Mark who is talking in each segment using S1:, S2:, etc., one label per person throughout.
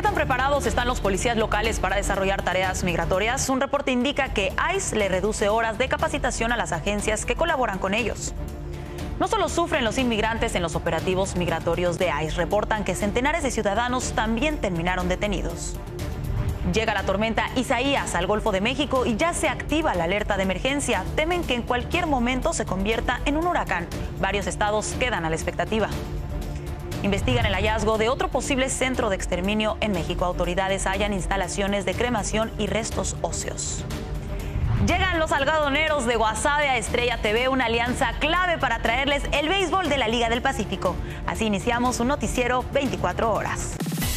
S1: tan preparados están los policías locales para desarrollar tareas migratorias? Un reporte indica que ICE le reduce horas de capacitación a las agencias que colaboran con ellos. No solo sufren los inmigrantes en los operativos migratorios de ICE, reportan que centenares de ciudadanos también terminaron detenidos. Llega la tormenta Isaías al Golfo de México y ya se activa la alerta de emergencia. Temen que en cualquier momento se convierta en un huracán. Varios estados quedan a la expectativa. Investigan el hallazgo de otro posible centro de exterminio en México. Autoridades hallan instalaciones de cremación y restos óseos. Llegan los algodoneros de Guasave a Estrella TV, una alianza clave para traerles el béisbol de la Liga del Pacífico. Así iniciamos un noticiero 24 horas.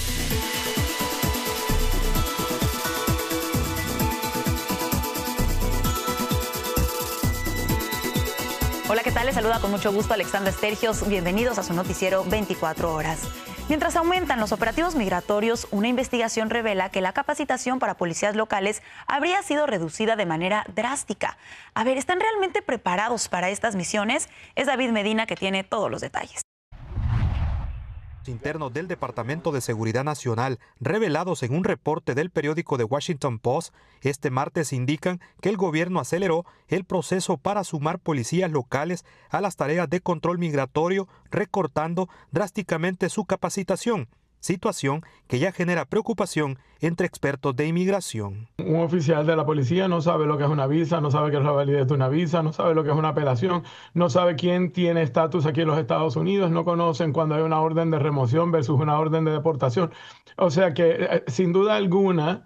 S1: Hola, ¿qué tal? Les saluda con mucho gusto Alexandra Estergios. Bienvenidos a su noticiero 24 horas. Mientras aumentan los operativos migratorios, una investigación revela que la capacitación para policías locales habría sido reducida de manera drástica. A ver, ¿están realmente preparados para estas misiones? Es David Medina que tiene todos los detalles.
S2: Internos del Departamento de Seguridad Nacional, revelados en un reporte del periódico The Washington Post, este martes indican que el gobierno aceleró el proceso para sumar policías locales a las tareas de control migratorio, recortando drásticamente su capacitación, situación que ya genera preocupación entre expertos de inmigración.
S3: Un oficial de la policía no sabe lo que es una visa, no sabe qué es la validez de una visa, no sabe lo que es una apelación, no sabe quién tiene estatus aquí en los Estados Unidos, no conocen cuando hay una orden de remoción versus una orden de deportación. O sea que sin duda alguna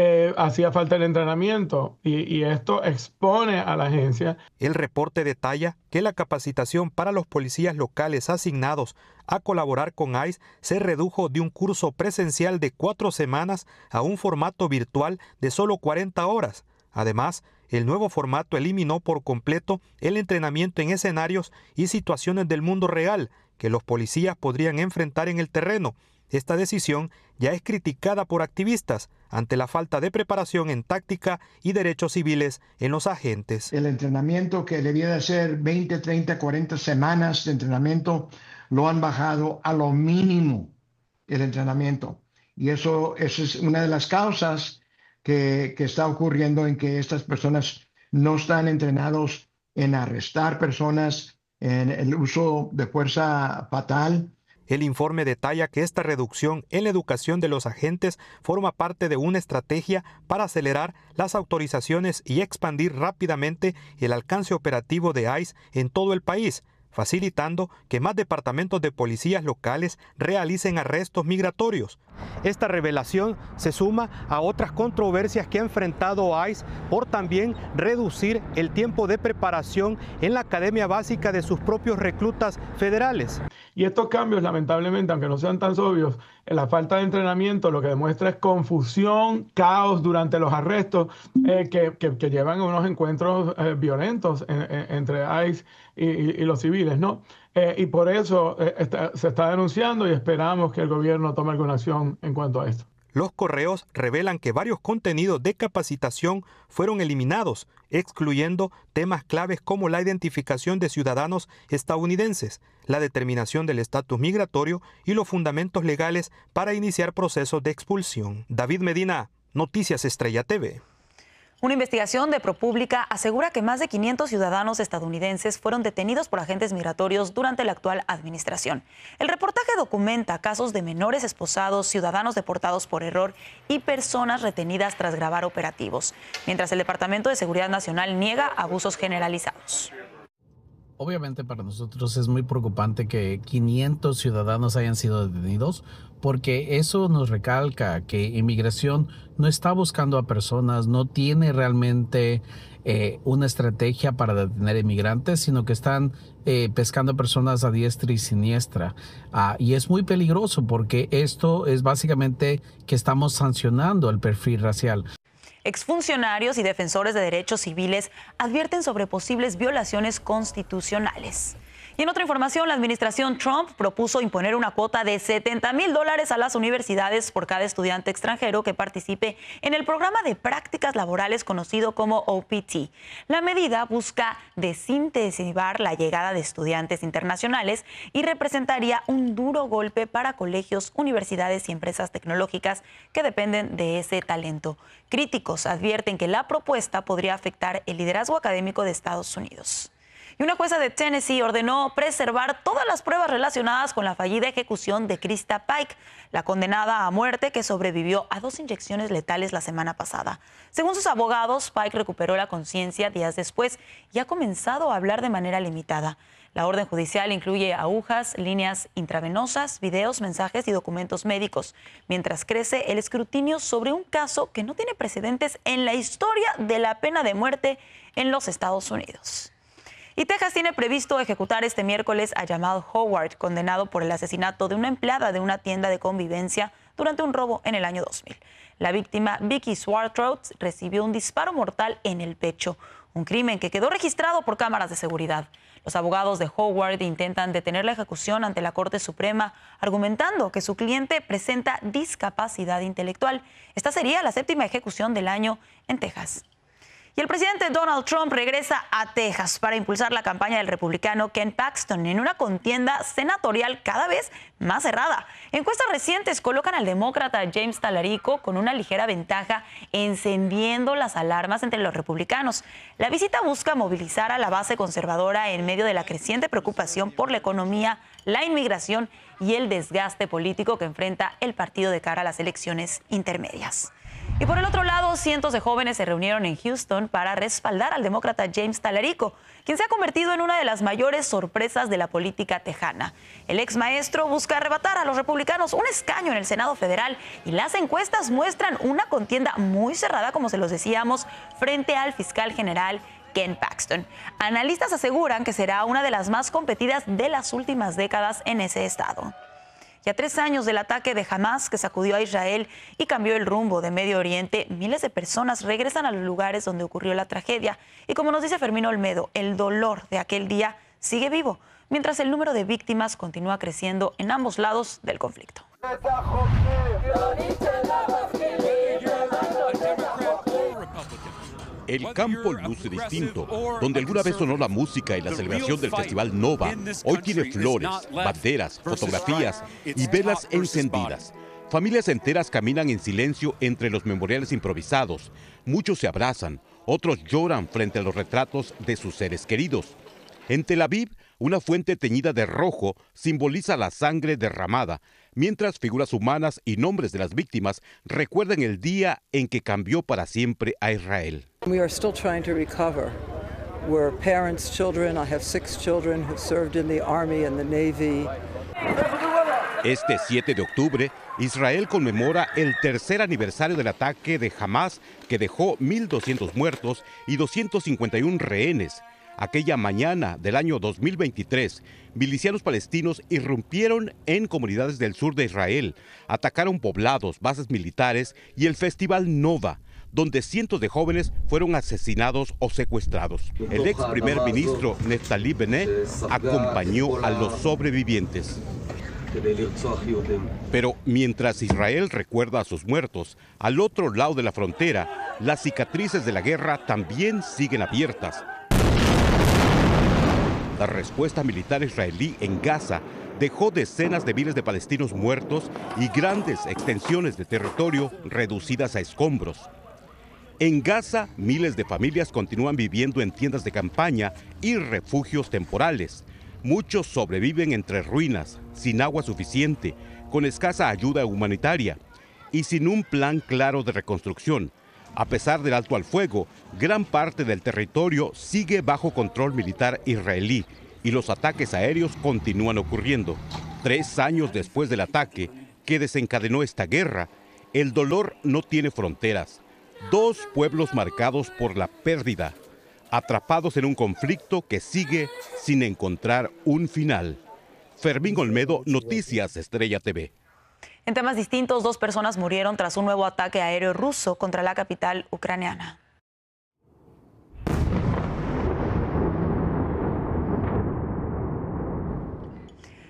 S3: hacía falta el entrenamiento y esto expone a la agencia.
S2: El reporte detalla que la capacitación para los policías locales asignados a colaborar con ICE se redujo de un curso presencial de 4 semanas a un formato virtual de solo 40 horas. Además, el nuevo formato eliminó por completo el entrenamiento en escenarios y situaciones del mundo real que los policías podrían enfrentar en el terreno. Esta decisión ya es criticada por activistas ante la falta de preparación en táctica y derechos civiles en los agentes.
S4: El entrenamiento que debía de ser 20, 30, 40 semanas de entrenamiento lo han bajado a lo mínimo el entrenamiento. Y eso es una de las causas que está ocurriendo en que estas personas no están entrenados en arrestar personas, en el uso de fuerza fatal.
S2: El informe detalla que esta reducción en la educación de los agentes forma parte de una estrategia para acelerar las autorizaciones y expandir rápidamente el alcance operativo de ICE en todo el país, facilitando que más departamentos de policías locales realicen arrestos migratorios. Esta revelación se suma a otras controversias que ha enfrentado ICE por también reducir el tiempo de preparación en la academia básica de sus propios reclutas federales.
S3: Y estos cambios, lamentablemente, aunque no sean tan obvios, la falta de entrenamiento lo que demuestra es confusión, caos durante los arrestos que llevan a unos encuentros violentos entre ICE y los civiles, ¿no? Y por eso se está denunciando y esperamos que el gobierno tome alguna acción en cuanto a esto.
S2: Los correos revelan que varios contenidos de capacitación fueron eliminados, excluyendo temas claves como la identificación de ciudadanos estadounidenses, la determinación del estatus migratorio y los fundamentos legales para iniciar procesos de expulsión. David Medina, Noticias Estrella TV.
S1: Una investigación de ProPublica asegura que más de 500 ciudadanos estadounidenses fueron detenidos por agentes migratorios durante la actual administración. El reportaje documenta casos de menores esposados, ciudadanos deportados por error y personas retenidas tras grabar operativos, mientras el Departamento de Seguridad Nacional niega abusos generalizados.
S5: Obviamente para nosotros es muy preocupante que 500 ciudadanos hayan sido detenidos, porque eso nos recalca que inmigración no está buscando a personas, no tiene realmente una estrategia para detener inmigrantes, sino que están pescando personas a diestra y siniestra. Y es muy peligroso porque esto es básicamente que estamos sancionando el perfil racial.
S1: Exfuncionarios y defensores de derechos civiles advierten sobre posibles violaciones constitucionales. Y en otra información, la administración Trump propuso imponer una cuota de $70,000 a las universidades por cada estudiante extranjero que participe en el programa de prácticas laborales conocido como OPT. La medida busca desincentivar la llegada de estudiantes internacionales y representaría un duro golpe para colegios, universidades y empresas tecnológicas que dependen de ese talento. Críticos advierten que la propuesta podría afectar el liderazgo académico de Estados Unidos. Y una jueza de Tennessee ordenó preservar todas las pruebas relacionadas con la fallida ejecución de Krista Pike, la condenada a muerte que sobrevivió a 2 inyecciones letales la semana pasada. Según sus abogados, Pike recuperó la conciencia días después y ha comenzado a hablar de manera limitada. La orden judicial incluye agujas, líneas intravenosas, videos, mensajes y documentos médicos, mientras crece el escrutinio sobre un caso que no tiene precedentes en la historia de la pena de muerte en los Estados Unidos. Y Texas tiene previsto ejecutar este miércoles a Jamal Howard, condenado por el asesinato de una empleada de una tienda de convivencia durante un robo en el año 2000. La víctima, Vicky Swartrout, recibió un disparo mortal en el pecho, un crimen que quedó registrado por cámaras de seguridad. Los abogados de Howard intentan detener la ejecución ante la Corte Suprema, argumentando que su cliente presenta discapacidad intelectual. Esta sería la 7ª ejecución del año en Texas. Y el presidente Donald Trump regresa a Texas para impulsar la campaña del republicano Ken Paxton en una contienda senatorial cada vez más cerrada. Encuestas recientes colocan al demócrata James Talarico con una ligera ventaja, encendiendo las alarmas entre los republicanos. La visita busca movilizar a la base conservadora en medio de la creciente preocupación por la economía, la inmigración y el desgaste político que enfrenta el partido de cara a las elecciones intermedias. Y por el otro lado, cientos de jóvenes se reunieron en Houston para respaldar al demócrata James Talarico, quien se ha convertido en una de las mayores sorpresas de la política tejana. El ex maestro busca arrebatar a los republicanos un escaño en el Senado federal y las encuestas muestran una contienda muy cerrada, como se los decíamos, frente al fiscal general Ken Paxton. Analistas aseguran que será una de las más competidas de las últimas décadas en ese estado. Y a 3 años del ataque de Hamas que sacudió a Israel y cambió el rumbo de Medio Oriente, miles de personas regresan a los lugares donde ocurrió la tragedia. Y como nos dice Fermín Olmedo, el dolor de aquel día sigue vivo, mientras el número de víctimas continúa creciendo en ambos lados del conflicto.
S6: El campo luce distinto. Donde alguna vez sonó la música y la celebración del Festival Nova, hoy tiene flores, banderas, fotografías y velas encendidas. Familias enteras caminan en silencio entre los memoriales improvisados. Muchos se abrazan, otros lloran frente a los retratos de sus seres queridos. En Tel Aviv, una fuente teñida de rojo simboliza la sangre derramada, mientras figuras humanas y nombres de las víctimas recuerdan el día en que cambió para siempre a Israel.
S7: We are still trying to recover. We're parents, children. I have 6 children who served in the Army and the Navy.
S6: Este 7 de octubre, Israel conmemora el 3er aniversario del ataque de Hamas que dejó 1.200 muertos y 251 rehenes. Aquella mañana del año 2023, milicianos palestinos irrumpieron en comunidades del sur de Israel, atacaron poblados, bases militares y el Festival Nova, donde cientos de jóvenes fueron asesinados o secuestrados. El ex primer ministro Naftali Bennett acompañó a los sobrevivientes. Pero mientras Israel recuerda a sus muertos, al otro lado de la frontera, las cicatrices de la guerra también siguen abiertas. La respuesta militar israelí en Gaza dejó decenas de miles de palestinos muertos y grandes extensiones de territorio reducidas a escombros. En Gaza, miles de familias continúan viviendo en tiendas de campaña y refugios temporales. Muchos sobreviven entre ruinas, sin agua suficiente, con escasa ayuda humanitaria y sin un plan claro de reconstrucción. A pesar del alto al fuego, gran parte del territorio sigue bajo control militar israelí y los ataques aéreos continúan ocurriendo. 3 años después del ataque que desencadenó esta guerra, el dolor no tiene fronteras. 2 pueblos marcados por la pérdida, atrapados en un conflicto que sigue sin encontrar un final. Fermín Olmedo, Noticias Estrella TV.
S1: En temas distintos, 2 personas murieron tras un nuevo ataque aéreo ruso contra la capital ucraniana.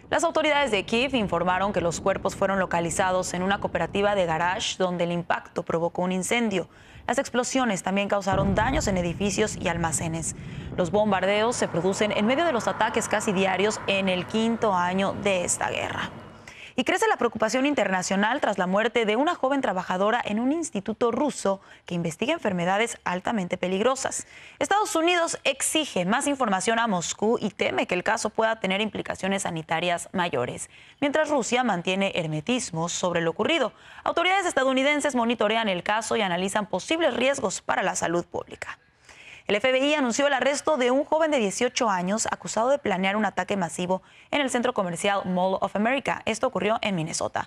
S1: Las autoridades de Kiev informaron que los cuerpos fueron localizados en una cooperativa de garage donde el impacto provocó un incendio. Las explosiones también causaron daños en edificios y almacenes. Los bombardeos se producen en medio de los ataques casi diarios en el 5º año de esta guerra. Y crece la preocupación internacional tras la muerte de una joven trabajadora en un instituto ruso que investiga enfermedades altamente peligrosas. Estados Unidos exige más información a Moscú y teme que el caso pueda tener implicaciones sanitarias mayores, mientras Rusia mantiene hermetismo sobre lo ocurrido. Autoridades estadounidenses monitorean el caso y analizan posibles riesgos para la salud pública. El FBI anunció el arresto de un joven de 18 años acusado de planear un ataque masivo en el centro comercial Mall of America. Esto ocurrió en Minnesota.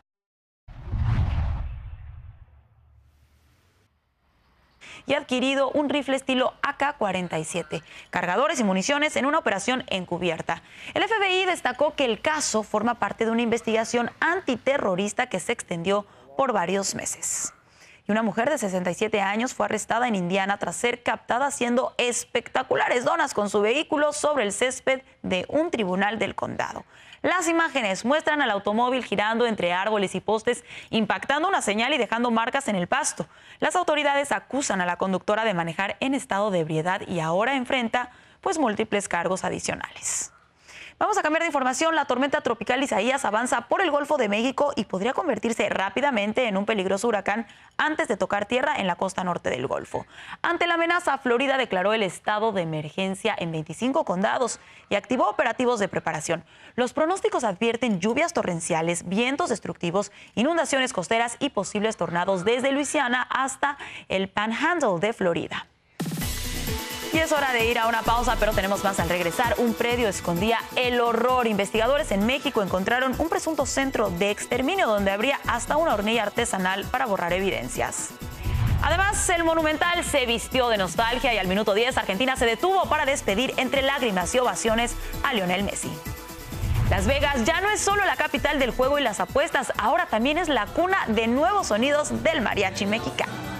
S1: Y ha adquirido un rifle estilo AK-47, cargadores y municiones en una operación encubierta. El FBI destacó que el caso forma parte de una investigación antiterrorista que se extendió por varios meses. Y una mujer de 67 años fue arrestada en Indiana tras ser captada haciendo espectaculares donas con su vehículo sobre el césped de un tribunal del condado. Las imágenes muestran al automóvil girando entre árboles y postes, impactando una señal y dejando marcas en el pasto. Las autoridades acusan a la conductora de manejar en estado de ebriedad y ahora enfrenta múltiples cargos adicionales. Vamos a cambiar de información. La tormenta tropical Isaías avanza por el Golfo de México y podría convertirse rápidamente en un peligroso huracán antes de tocar tierra en la costa norte del Golfo. Ante la amenaza, Florida declaró el estado de emergencia en 25 condados y activó operativos de preparación. Los pronósticos advierten lluvias torrenciales, vientos destructivos, inundaciones costeras y posibles tornados desde Luisiana hasta el Panhandle de Florida. Y es hora de ir a una pausa, pero tenemos más al regresar. Un predio escondía el horror. Investigadores en México encontraron un presunto centro de exterminio donde habría hasta una hornilla artesanal para borrar evidencias. Además, el Monumental se vistió de nostalgia y al minuto 10 Argentina se detuvo para despedir entre lágrimas y ovaciones a Lionel Messi. Las Vegas ya no es solo la capital del juego y las apuestas, ahora también es la cuna de nuevos sonidos del mariachi mexicano.